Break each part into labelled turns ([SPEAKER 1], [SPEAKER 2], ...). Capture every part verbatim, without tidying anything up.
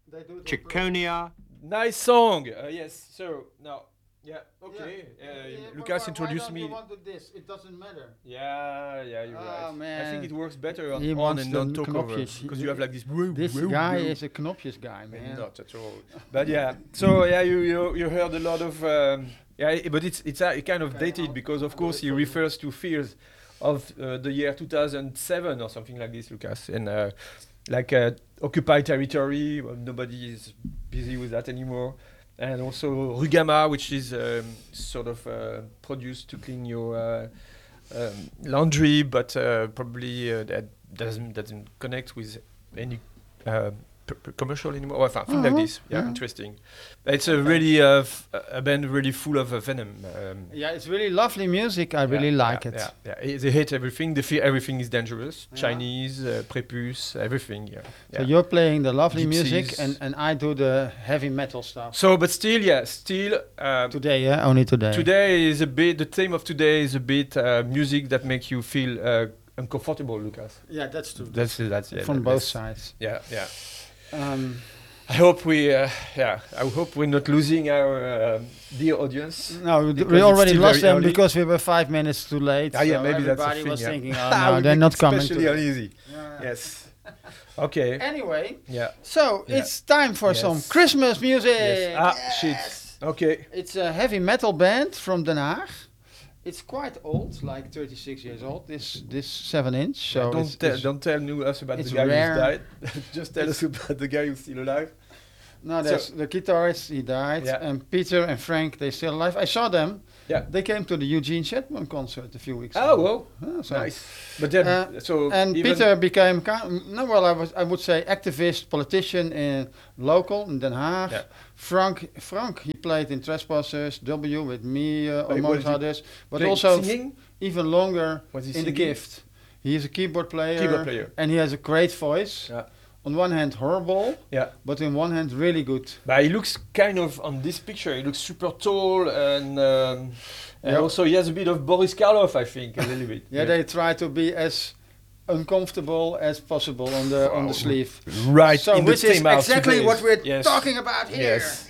[SPEAKER 1] Chiconia.
[SPEAKER 2] Nice song. Uh, yes. So now, yeah. Okay.
[SPEAKER 3] Yeah,
[SPEAKER 2] Uh,
[SPEAKER 3] yeah,
[SPEAKER 2] Lucas
[SPEAKER 3] why-
[SPEAKER 2] introduced
[SPEAKER 3] why
[SPEAKER 2] me.
[SPEAKER 3] don't you want to this? It doesn't matter.
[SPEAKER 2] Yeah, yeah, you're
[SPEAKER 3] Oh,
[SPEAKER 2] right. I
[SPEAKER 3] man.
[SPEAKER 2] think it works better on,
[SPEAKER 3] He
[SPEAKER 2] on
[SPEAKER 3] wants
[SPEAKER 2] and
[SPEAKER 3] the
[SPEAKER 2] non talk over
[SPEAKER 3] knopjes.
[SPEAKER 2] because you have like this.
[SPEAKER 3] This guy is a knopjes guy, man.
[SPEAKER 2] Not at all. But yeah. So yeah, you you, you heard a lot of um, yeah, i- but it's it's uh, kind of
[SPEAKER 3] Okay,
[SPEAKER 2] dated
[SPEAKER 3] I'll-
[SPEAKER 2] because of
[SPEAKER 3] I'll
[SPEAKER 2] course
[SPEAKER 3] do
[SPEAKER 2] he
[SPEAKER 3] it for you.
[SPEAKER 2] refers to fears of uh, the year two thousand seven or something like this, Lucas, and uh, like uh, occupied territory. Well, nobody is busy with that anymore. And also Rugama, which is um, sort of uh, produced to clean your uh, um, laundry, but uh, probably uh, that doesn't doesn't connect with any uh, p- p- commercial anymore. Or something like
[SPEAKER 3] Uh-huh.
[SPEAKER 2] this. Yeah,
[SPEAKER 3] Yeah.
[SPEAKER 2] interesting. It's a really uh, f- a band really full of uh, venom. Um,
[SPEAKER 3] Yeah, it's really lovely music. I really
[SPEAKER 2] yeah,
[SPEAKER 3] like
[SPEAKER 2] yeah,
[SPEAKER 3] it.
[SPEAKER 2] Yeah, yeah. I- They hate everything. They feel everything is dangerous.
[SPEAKER 3] Yeah.
[SPEAKER 2] Chinese, uh, prepuce, everything. Yeah.
[SPEAKER 3] So
[SPEAKER 2] yeah.
[SPEAKER 3] you're playing the lovely music,
[SPEAKER 2] Gypsies.
[SPEAKER 3] and, and I do the heavy metal stuff.
[SPEAKER 2] So, but still, yeah, still. Uh,
[SPEAKER 3] Today, yeah, only today.
[SPEAKER 2] Today is a bit. The theme of today is a bit uh, music that makes you feel uh, uncomfortable, Lucas.
[SPEAKER 3] Yeah, that's true.
[SPEAKER 2] That's that's yeah,
[SPEAKER 3] From
[SPEAKER 2] that-
[SPEAKER 3] both
[SPEAKER 2] that's-
[SPEAKER 3] sides.
[SPEAKER 2] Yeah, yeah.
[SPEAKER 3] Um,
[SPEAKER 2] I hope we, uh, yeah, I hope we're not losing our um dear audience.
[SPEAKER 3] no, we, d-
[SPEAKER 2] Because
[SPEAKER 3] we
[SPEAKER 2] it's
[SPEAKER 3] already
[SPEAKER 2] still
[SPEAKER 3] lost
[SPEAKER 2] very
[SPEAKER 3] them
[SPEAKER 2] early.
[SPEAKER 3] because we were five minutes too late.
[SPEAKER 2] Ah, yeah,
[SPEAKER 3] so
[SPEAKER 2] maybe that's the
[SPEAKER 3] everybody
[SPEAKER 2] thing,
[SPEAKER 3] was
[SPEAKER 2] yeah.
[SPEAKER 3] thinking, oh
[SPEAKER 2] Ah,
[SPEAKER 3] no,
[SPEAKER 2] we
[SPEAKER 3] they're
[SPEAKER 2] make
[SPEAKER 3] not
[SPEAKER 2] it
[SPEAKER 3] coming.
[SPEAKER 2] Especially
[SPEAKER 3] To
[SPEAKER 2] uneasy.
[SPEAKER 3] yeah.
[SPEAKER 2] Yes. Okay.
[SPEAKER 3] Anyway,
[SPEAKER 2] Yeah.
[SPEAKER 3] so
[SPEAKER 2] Yeah.
[SPEAKER 3] it's time for
[SPEAKER 2] Yes.
[SPEAKER 3] some Christmas music.
[SPEAKER 2] Yes. Ah,
[SPEAKER 3] Yes.
[SPEAKER 2] shit. Okay.
[SPEAKER 3] It's a heavy metal band from Den Haag. It's quite old, like thirty-six years old. This this seven inch. So
[SPEAKER 2] don't
[SPEAKER 3] it's,
[SPEAKER 2] tell,
[SPEAKER 3] it's-
[SPEAKER 2] don't tell new us about the
[SPEAKER 3] it's
[SPEAKER 2] guy
[SPEAKER 3] rare.
[SPEAKER 2] who's died. Just tell us about the guy who's still alive.
[SPEAKER 3] no, there's the guitarist. He died,
[SPEAKER 2] Yeah.
[SPEAKER 3] and Peter and Frank. They still alive. I saw them.
[SPEAKER 2] Yeah.
[SPEAKER 3] They came to the Eugene Chetman concert a few weeks
[SPEAKER 2] Oh,
[SPEAKER 3] ago.
[SPEAKER 2] well.
[SPEAKER 3] Yeah, so-
[SPEAKER 2] Nice. But then,
[SPEAKER 3] Uh,
[SPEAKER 2] so
[SPEAKER 3] And
[SPEAKER 2] even
[SPEAKER 3] Peter became kind no, well, I was I would say activist, politician in local in Den Haag.
[SPEAKER 2] Yeah.
[SPEAKER 3] Frank Frank he played in Trespassers, W with me uh,
[SPEAKER 2] Wait,
[SPEAKER 3] amongst
[SPEAKER 2] was he
[SPEAKER 3] others, but
[SPEAKER 2] playing-
[SPEAKER 3] also
[SPEAKER 2] singing.
[SPEAKER 3] even longer
[SPEAKER 2] Was he
[SPEAKER 3] in the
[SPEAKER 2] singing?
[SPEAKER 3] Gift. He is a keyboard player,
[SPEAKER 2] Keyboard player.
[SPEAKER 3] and he has a great voice.
[SPEAKER 2] Yeah.
[SPEAKER 3] On one hand, horrible,
[SPEAKER 2] Yeah.
[SPEAKER 3] but on one hand, really good.
[SPEAKER 2] But he looks kind of on this picture. He looks super tall, and um, and
[SPEAKER 3] Yeah.
[SPEAKER 2] also he has a bit of Boris Karloff, I think, a little bit.
[SPEAKER 3] Yeah, they try to be as uncomfortable as possible on the on the
[SPEAKER 2] Oh,
[SPEAKER 3] sleeve.
[SPEAKER 2] right.
[SPEAKER 3] So
[SPEAKER 2] in the
[SPEAKER 3] which is
[SPEAKER 2] theme house
[SPEAKER 3] exactly
[SPEAKER 2] today.
[SPEAKER 3] what we're
[SPEAKER 2] Yes.
[SPEAKER 3] talking about here.
[SPEAKER 2] Yes.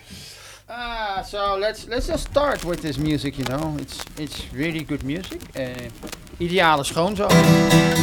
[SPEAKER 3] Ah, so let's let's just start with this music. You know, it's it's really good music. Uh, ideale schoonzoon.